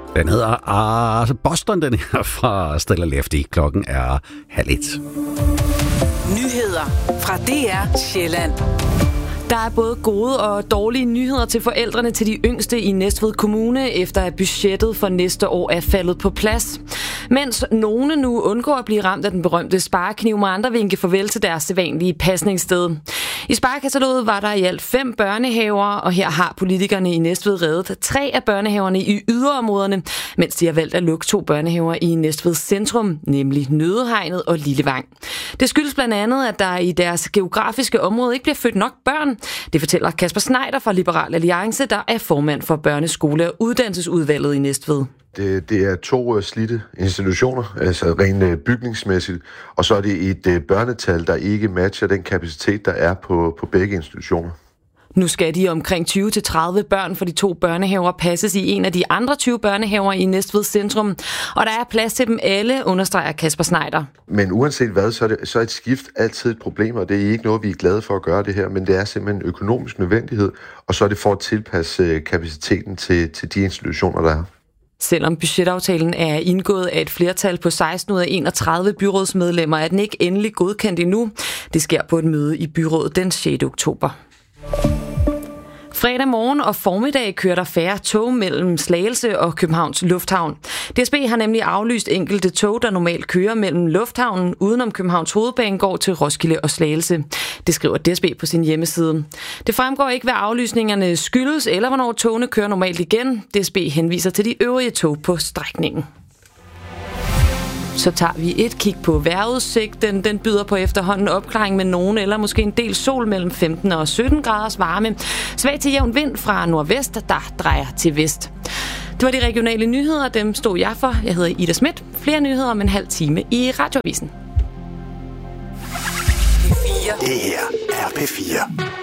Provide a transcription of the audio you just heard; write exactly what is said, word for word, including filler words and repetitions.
Den hedder altså Boston, den her fra Stella Lefty. Klokken er halv et. Nyheder fra D R Sjælland. Der er både gode og dårlige nyheder til forældrene til de yngste i Næstved Kommune, efter at budgettet for næste år er faldet på plads. Mens nogle nu undgår at blive ramt af den berømte sparekniv, må andre vinke farvel til deres sædvanlige pasningssted. I sparekataloget var der i alt fem børnehaver, og her har politikerne i Næstved reddet tre af børnehaverne i yderområderne, mens de har valgt at lukke to børnehaver i Næstved Centrum, nemlig Nødehegnet og Lillevang. Det skyldes blandt andet, at der i deres geografiske område ikke bliver født nok børn. Det fortæller Kasper Schneider fra Liberal Alliance, der er formand for Børneskole- og Uddannelsesudvalget i Næstved. Det, det er to slidte institutioner, altså rent bygningsmæssigt, og så er det et børnetal, der ikke matcher den kapacitet, der er på, på begge institutioner. Nu skal de omkring tyve til tredive børn for de to børnehaver passes i en af de andre tyve børnehaver i Næstved Centrum, og der er plads til dem alle, understreger Kasper Schneider. Men uanset hvad, så er, det, så er et skift altid et problem, og det er ikke noget, vi er glade for at gøre det her, men det er simpelthen en økonomisk nødvendighed, og så er det for at tilpasse kapaciteten til, til de institutioner, der er. Selvom budgetaftalen er indgået af et flertal på seksten ud af enogtredive byrådsmedlemmer, er den ikke endelig godkendt endnu. Det sker på et møde i byrådet den sjette oktober. Fredag morgen og formiddag kører der færre tog mellem Slagelse og Københavns Lufthavn. D S B har nemlig aflyst enkelte tog, der normalt kører mellem lufthavnen udenom Københavns Hovedbanegård til Roskilde og Slagelse. Det skriver D S B på sin hjemmeside. Det fremgår ikke, hvad aflysningerne skyldes, eller hvornår togene kører normalt igen. D S B henviser til de øvrige tog på strækningen. Så tager vi et kig på vejrudsigten. Den byder på efterhånden opklaring med nogen eller måske en del sol mellem femten og sytten graders varme. Svag til jævn vind fra nordvest, der drejer til vest. Det var de regionale nyheder, dem stod jeg for. Jeg hedder Ida Schmidt. Flere nyheder om en halv time i Radioavisen. P fire. Det her er P fire.